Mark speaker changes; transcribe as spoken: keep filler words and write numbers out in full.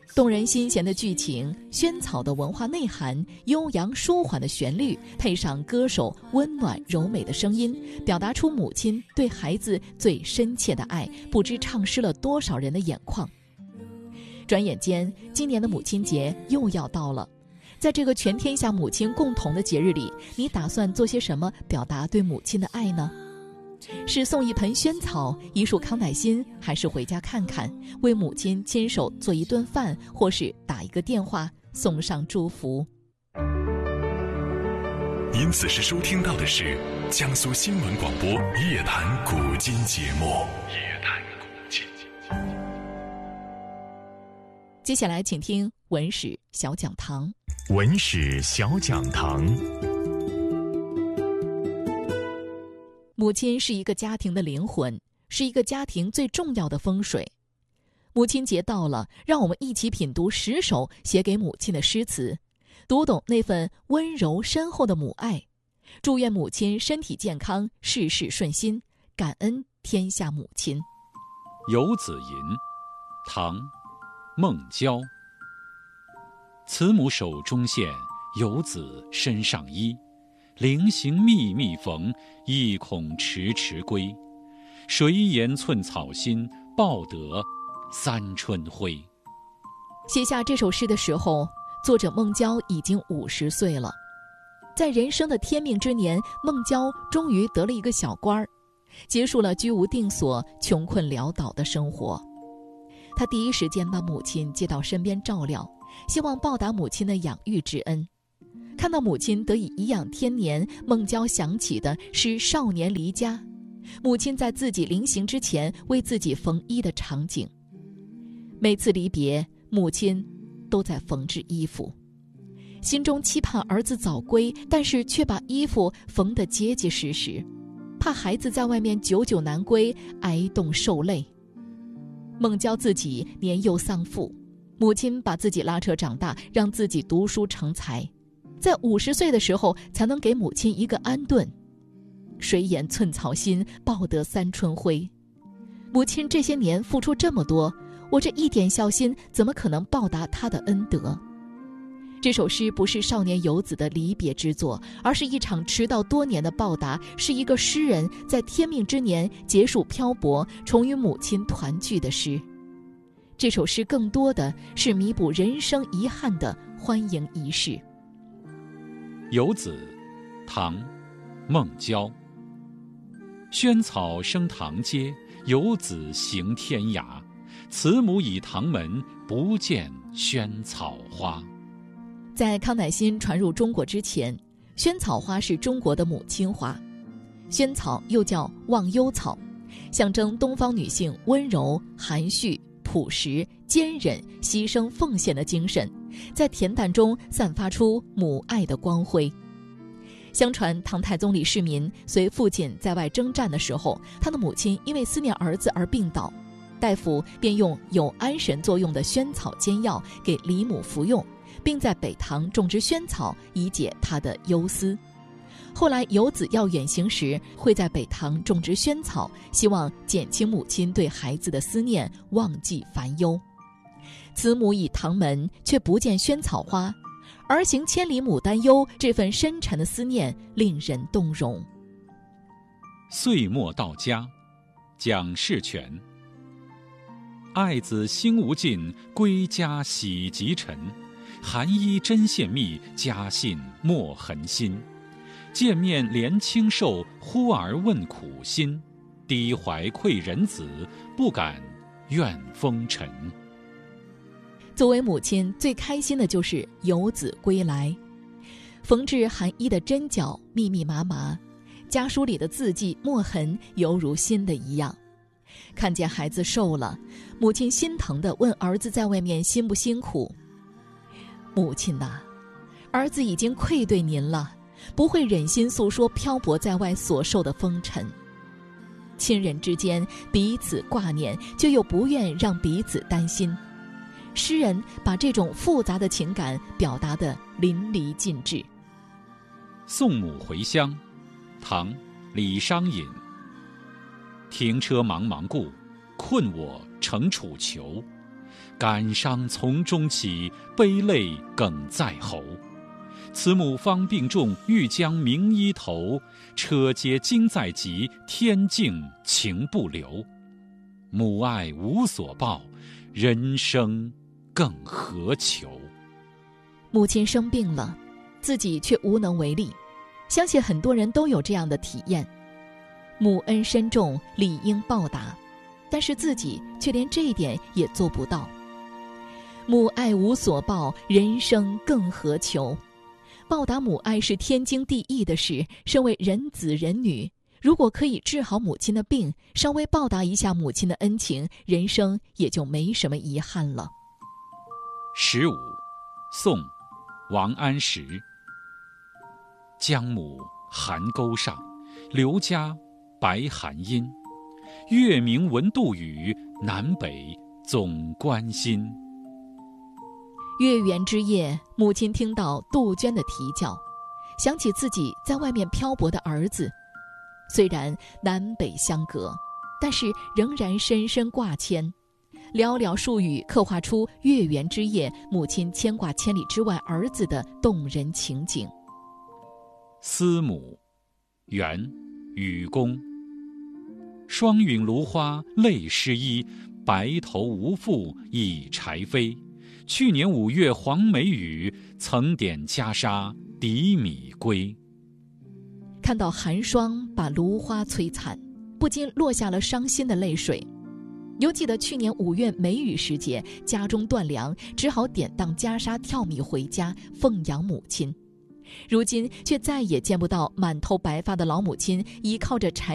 Speaker 1: 动人心弦的剧情，萱草的文化内涵，悠扬舒缓的旋律，配上歌手温暖柔美的声音，表达出母亲对孩子最深切的爱，不知唱湿了多少人的眼眶。转眼间，今年的母亲节又要到了。在这个全天下母亲共同的节日里，你打算做些什么表达对母亲的爱呢？是送一盆萱草，一束康乃馨，还是回家看看，为母亲亲手做一顿饭，或是打一个电话送上祝福？
Speaker 2: 您此时收听到的是江苏新闻广播夜谈古今节目。夜谈古今。
Speaker 1: 接下来请听文史小讲堂。
Speaker 2: 文史小讲堂。
Speaker 1: 母亲是一个家庭的灵魂，是一个家庭最重要的风水。母亲节到了，让我们一起品读十首写给母亲的诗词，读懂那份温柔深厚的母爱。祝愿母亲身体健康，事事顺心，感恩天下母亲。
Speaker 3: 游子吟，唐，孟郊。慈母手中线，游子身上衣。菱形密密缝，意恐迟迟归。谁言寸草心，报得三春晖。
Speaker 1: 写下这首诗的时候，作者孟郊已经五十岁了。在人生的天命之年，孟郊终于得了一个小官儿，结束了居无定所、穷困潦倒的生活。他第一时间把母亲接到身边照料，希望报答母亲的养育之恩。看到母亲得以颐养天年，孟郊想起的是少年离家，母亲在自己临行之前为自己缝衣的场景。每次离别，母亲都在缝制衣服，心中期盼儿子早归，但是却把衣服缝得结结实实，怕孩子在外面久久难归，挨冻受累。孟郊自己年幼丧父，母亲把自己拉扯长大，让自己读书成才，在五十岁的时候才能给母亲一个安顿。谁言寸草心，报得三春晖。母亲这些年付出这么多，我这一点孝心怎么可能报答她的恩德？这首诗不是少年游子的离别之作，而是一场迟到多年的报答，是一个诗人在天命之年结束漂泊，重与母亲团聚的诗。这首诗更多的是弥补人生遗憾的欢迎仪式。
Speaker 3: 游子，唐，孟郊。萱草生堂阶，游子行天涯。慈母倚堂门，不见萱草花。
Speaker 1: 在康乃馨传入中国之前，萱草花是中国的母亲花。萱草又叫忘忧草，象征东方女性温柔、含蓄、朴实、坚忍、牺牲奉献的精神，在恬淡中散发出母爱的光辉。相传唐太宗李世民随父亲在外征战的时候，他的母亲因为思念儿子而病倒，大夫便用有安神作用的萱草煎药给李母服用，并在北堂种植萱草以解他的忧思。后来游子要远行时，会在北堂种植萱草，希望减轻母亲对孩子的思念，忘记烦忧。慈母倚堂门，却不见萱草花，儿行千里母担忧，这份深沉的思念令人动容。
Speaker 3: 岁末到家，蒋士权。爱子心无尽，归家喜极沉。寒衣针线密，家信莫痕心。见面怜清瘦，忽而问苦心。低怀愧人子，不敢怨风尘。
Speaker 1: 作为母亲，最开心的就是游子归来。缝制寒衣的针脚密密麻麻，家书里的字迹墨痕犹如新的一样。看见孩子瘦了，母亲心疼地问儿子在外面辛不辛苦。母亲呐，儿子已经愧对您了，不会忍心诉说漂泊在外所受的风尘。亲人之间彼此挂念，却又不愿让彼此担心。诗人把这种复杂的情感表达得淋漓尽致。
Speaker 3: 送母回乡，唐，李商隐。停车茫茫故，困我乘楚囚。 感伤从中起，悲泪哽在喉。慈母方病重，欲将名医投。车接经在即，天境情不留。母爱无所报，人生更何求？
Speaker 1: 母亲生病了，自己却无能为力。相信很多人都有这样的体验。母恩深重，理应报答，但是自己却连这一点也做不到。母爱无所报，人生更何求？报答母爱是天经地义的事，身为人子人女，如果可以治好母亲的病，稍微报答一下母亲的恩情，人生也就没什么遗憾了。
Speaker 3: 十五，宋，王安石。江母寒沟上，刘家白寒阴。月明闻杜宇，南北总关心。
Speaker 1: 月圆之夜，母亲听到杜鹃的啼叫，想起自己在外面漂泊的儿子，虽然南北相隔，但是仍然深深挂牵。寥寥数语刻画出月圆之夜母亲牵挂千里之外儿子的动人情景。
Speaker 3: 思母，元，禹公。双允芦花泪湿衣，白头无妇倚柴扉。去年五月黄梅雨，曾点袈裟抵米归。
Speaker 1: 看到寒霜把芦花摧残，不禁落下了伤心的泪水。犹记得去年五月梅雨时节，家中断粮，只好典当袈裟跳米回家奉养母亲。如今却再也见不到满头白发的老母亲依靠着柴